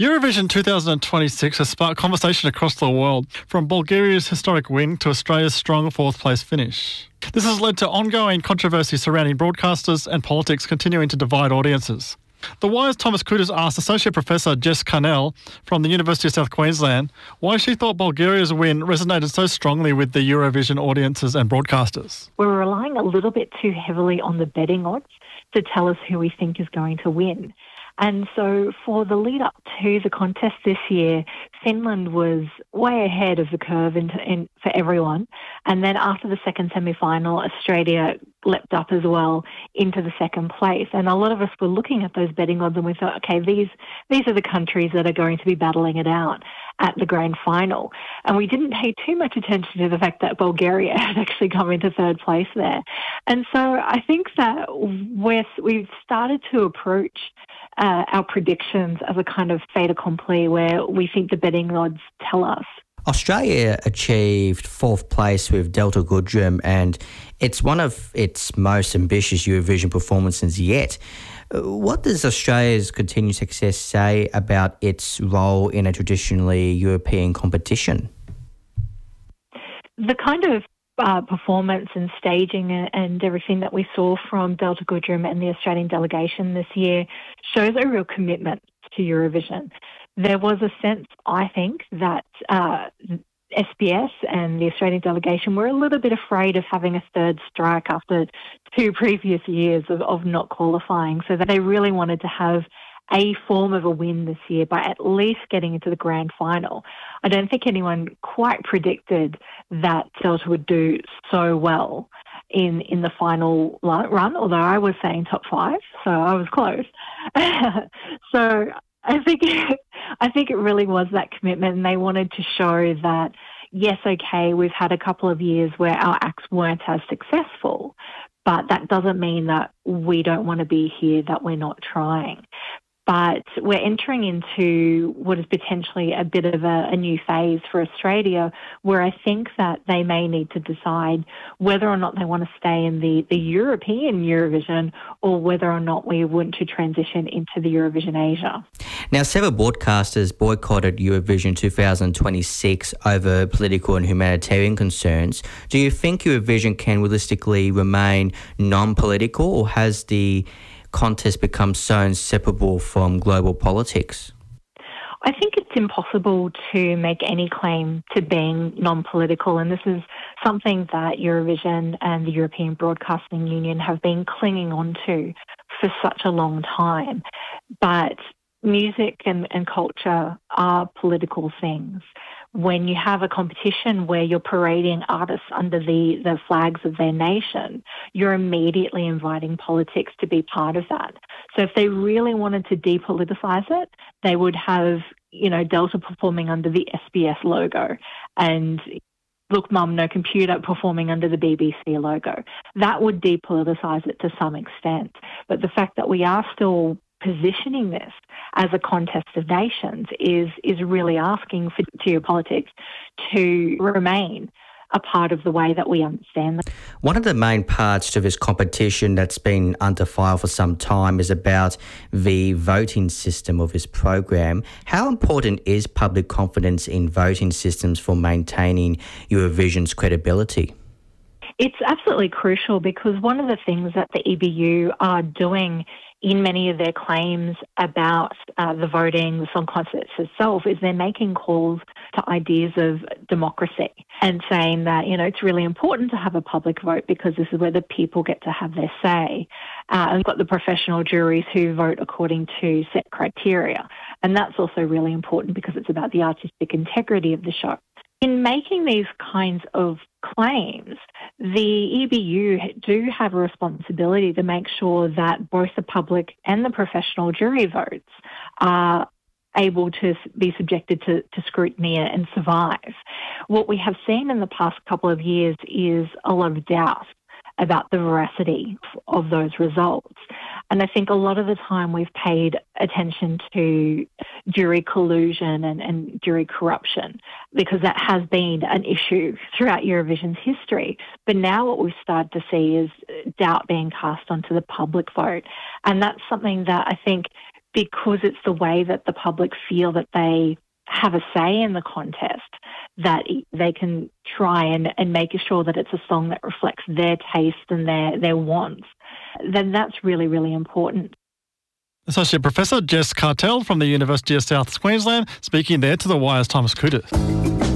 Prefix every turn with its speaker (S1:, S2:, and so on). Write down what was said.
S1: Eurovision 2026 has sparked conversation across the world, from Bulgaria's historic win to Australia's strong fourth-place finish. This has led to ongoing controversy surrounding broadcasters and politics continuing to divide audiences. The Wire's Thomas Kutas asked Associate Professor Jess Carnell from the University of South Queensland why she thought Bulgaria's win resonated so strongly with the Eurovision audiences and broadcasters.
S2: We're relying a little bit too heavily on the betting odds to tell us who we think is going to win. And so for the lead up to the contest this year, Finland was way ahead of the curve for everyone. And then after the second semi-final, Australia leapt up as well into the second place. And a lot of us were looking at those betting odds and we thought, okay, these are the countries that are going to be battling it out at the grand final. And we didn't pay too much attention to the fact that Bulgaria had actually come into third place there. And so I think that we've started to approach our predictions as a kind of fait accompli where we think the betting odds tell us.
S3: Australia achieved fourth place with Delta Goodrem, and it's one of its most ambitious Eurovision performances yet. What does Australia's continued success say about its role in a traditionally European competition?
S2: The kind of performance and staging and everything that we saw from Delta Goodrem and the Australian delegation this year shows a real commitment to Eurovision. There was a sense, I think, that SBS and the Australian delegation were a little bit afraid of having a third strike after 2 previous years of not qualifying, so that they really wanted to have a form of a win this year by at least getting into the grand final. I don't think anyone quite predicted that Delta would do so well in the final run, although I was saying top 5, so I was close. So I think it really was that commitment, and they wanted to show that, yes, okay, we've had a couple of years where our acts weren't as successful, but that doesn't mean that we don't want to be here, that we're not trying. But we're entering into what is potentially a bit of a new phase for Australia, where I think that they may need to decide whether or not they want to stay in the European Eurovision or whether or not we want to transition into the Eurovision Asia.
S3: Now, several broadcasters boycotted Eurovision 2026 over political and humanitarian concerns. Do you think Eurovision can realistically remain non-political, or has the contest become so inseparable from global politics?
S2: I think it's impossible to make any claim to being non-political, and this is something that Eurovision and the European Broadcasting Union have been clinging on to for such a long time. But music and culture are political things. When you have a competition where you're parading artists under the flags of their nation, you're immediately inviting politics to be part of that. So if they really wanted to depoliticize it, they would have, Delta performing under the SBS logo and Look Mum No Computer performing under the BBC logo. That would depoliticize it to some extent. But the fact that we are still positioning this as a contest of nations is really asking for geopolitics to remain a part of the way that we understand them.
S3: One of the main parts to this competition that's been under fire for some time is about the voting system of this program. How important is public confidence in voting systems for maintaining Eurovision's credibility?
S2: It's absolutely crucial, because one of the things that the EBU are doing in many of their claims about the voting, the song contest itself, is they're making calls to ideas of democracy and saying that, it's really important to have a public vote because this is where the people get to have their say. And we've got the professional juries who vote according to set criteria. And that's also really important because it's about the artistic integrity of the show. In making these kinds of claims, the EBU do have a responsibility to make sure that both the public and the professional jury votes are able to be subjected to scrutiny and survive. What we have seen in the past couple of years is a lot of doubt about the veracity of those results. And I think a lot of the time we've paid attention to jury collusion and jury corruption, because that has been an issue throughout Eurovision's history. But now what we've started to see is doubt being cast onto the public vote. And that's something that I think because it's the way that the public feel that they have a say in the contest, that they can try and make sure that it's a song that reflects their taste and their wants, then that's really, really important.
S1: Associate Professor Jess Cartel from the University of South Queensland speaking there to the Wire's Thomas Kutis.